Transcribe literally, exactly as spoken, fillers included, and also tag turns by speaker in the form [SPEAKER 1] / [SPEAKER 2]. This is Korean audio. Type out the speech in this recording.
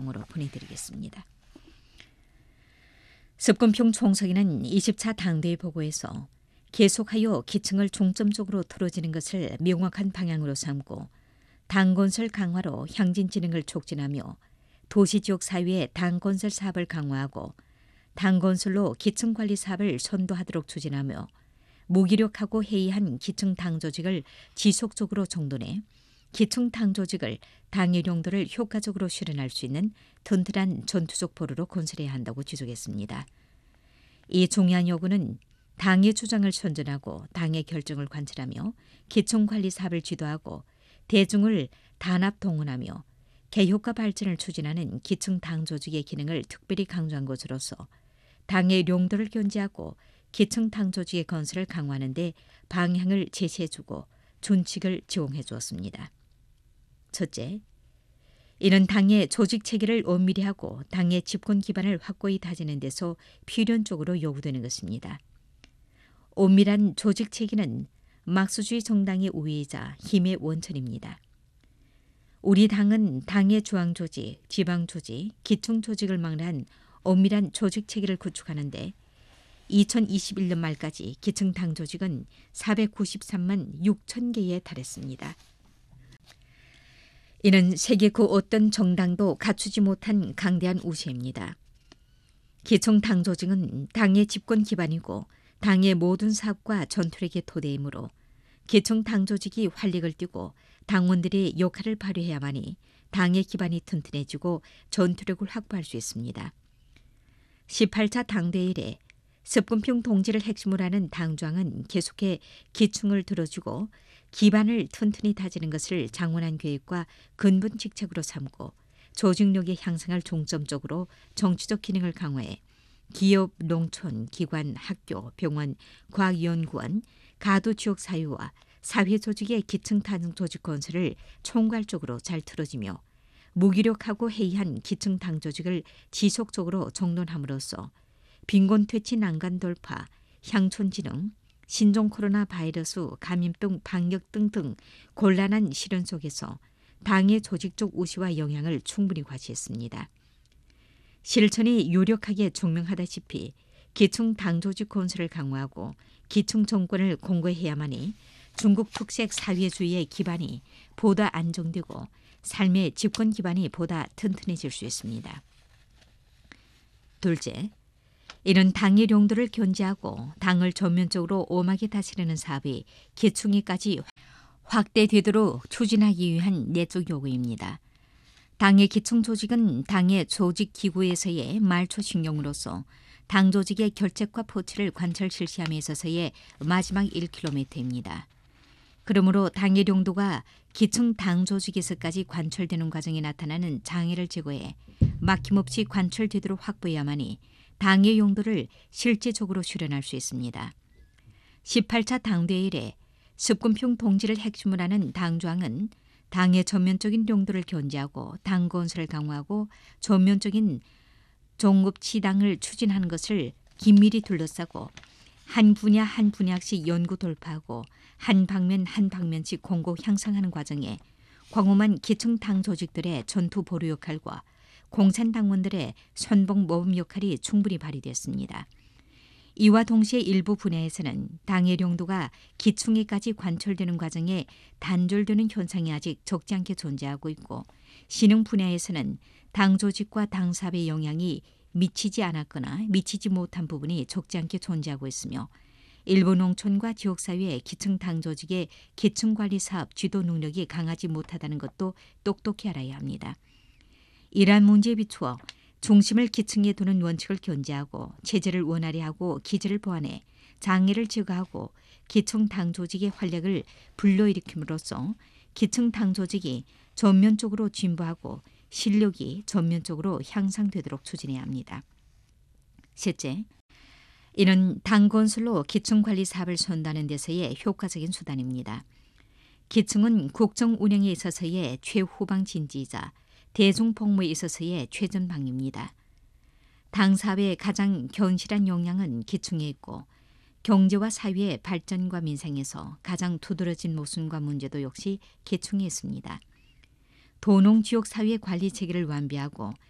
[SPEAKER 1] 이상으로 보내드리겠습니다. 습군평 총서기는 이십 차 당대회 보고에서 계속하여 기층을 중점적으로 틀어지는 것을 명확한 방향으로 삼고 당 건설 강화로 향진 진흥을 촉진하며 도시지역 사회의 당 건설 사업을 강화하고 당 건설로 기층 관리 사업을 선도하도록 추진하며 무기력하고 해이한 기층 당 조직을 지속적으로 정돈해 기층 당 조직을 당의 용도를 효과적으로 실현할 수 있는 튼튼한 전투적 보루로 건설해야 한다고 지적했습니다. 이 중요한 요구는 당의 주장을 선전하고 당의 결정을 관철하며 기층 관리 사업을 지도하고 대중을 단합 동원하며 개혁과 발전을 추진하는 기층 당 조직의 기능을 특별히 강조한 것으로서 당의 용도를 견지하고 기층 당 조직의 건설을 강화하는 데 방향을 제시해주고 준칙을 지원해 주었습니다. 첫째, 이는 당의 조직 체계를 엄밀히 하고 당의 집권 기반을 확고히 다지는 데서 필연적으로 요구되는 것입니다. 엄밀한 조직 체계는 막스주의 정당의 우위이자 힘의 원천입니다. 우리 당은 당의 중앙 조직, 지방 조직, 기층 조직을 막론한 엄밀한 조직 체계를 구축하는데 이천이십일 년 말까지 기층 당 조직은 사백구십삼만 육천 개에 달했습니다. 이는 세계 그 어떤 정당도 갖추지 못한 강대한 우세입니다. 기층 당 조직은 당의 집권 기반이고 당의 모든 사업과 전투력의 토대이므로 기층 당 조직이 활력을 띠고 당원들의 역할을 발휘해야만이 당의 기반이 튼튼해지고 전투력을 확보할 수 있습니다. 십팔 차 당대회 이래 습군평 동지를 핵심으로 하는 당조항은 계속해 기충을 들어주고 기반을 튼튼히 다지는 것을 장원한 계획과 근본 직책으로 삼고 조직력의 향상을 중점적으로 정치적 기능을 강화해 기업, 농촌, 기관, 학교, 병원, 과학연구원, 가두지역 사회와 사회조직의 기층 당 조직 건설을 총괄적으로 잘 틀어지며 무기력하고 해이한 기층 당 조직을 지속적으로 정돈함으로써 빈곤 퇴치 난간 돌파, 향촌 진흥, 신종 코로나 바이러스 감염병 방역 등등 곤란한 시련 속에서 당의 조직적 우시와 영향을 충분히 과시했습니다. 실천이 유력하게 증명하다시피 기층 당 조직 건설을 강화하고 기층 정권을 공고해야만이 중국 특색 사회주의의 기반이 보다 안정되고 삶의 집권 기반이 보다 튼튼해질 수 있습니다. 둘째, 이는 당의 용도를 견지하고 당을 전면적으로 엄하게 다스리는 사업이 기충위까지 확대되도록 추진하기 위한 내적 요구입니다. 당의 기층 조직은 당의 조직 기구에서의 말초 신경으로서 당 조직의 결책과 포치를 관철 실시함에 있어서의 마지막 일 킬로미터입니다. 그러므로 당의 용도가 기층 당 조직에서까지 관철되는 과정에 나타나는 장애를 제거해 막힘없이 관철되도록 확보해야만이 당의 용도를 실제적으로 실현할 수 있습니다. 십팔 차 당대회 이래 습군평 동지를 핵심으로 하는 당조항은 당의 전면적인 용도를 견지하고 당 건설을 강화하고 전면적인 종급치당을 추진하는 것을 긴밀히 둘러싸고 한 분야 한 분야씩 연구 돌파하고 한 방면 한 방면씩 공고 향상하는 과정에 광범한 기층 당 조직들의 전투 보루 역할과 공산당원들의 선봉 모범 역할이 충분히 발휘됐습니다. 이와 동시에 일부 분야에서는 당의 용도가 기충위까지 관철되는 과정에 단절되는 현상이 아직 적지 않게 존재하고 있고 신흥 분야에서는 당 조직과 당 사업의 영향이 미치지 않았거나 미치지 못한 부분이 적지 않게 존재하고 있으며 일부 농촌과 지역사회의 기층 당 조직의 기층관리 사업 지도 능력이 강하지 못하다는 것도 똑똑히 알아야 합니다. 이러한 문제에 비추어 중심을 기층에 두는 원칙을 견지하고 체제를 원활히 하고 기제를 보완해 장애를 제거하고 기층 당 조직의 활력을 불러일으킴으로써 기층 당 조직이 전면적으로 진보하고 실력이 전면적으로 향상되도록 추진해야 합니다. 셋째, 이는 당 건설로 기층 관리 사업을 선도하는 데서의 효과적인 수단입니다. 기층은 국정 운영에 있어서의 최후방 진지이자 대중복무에 있어서의 최전방입니다. 당 사업의 가장 견실한 영향은 기층에 있고 경제와 사회의 발전과 민생에서 가장 두드러진 모순과 문제도 역시 기층에 있습니다. 도농지역 사회 관리 체계를 완비하고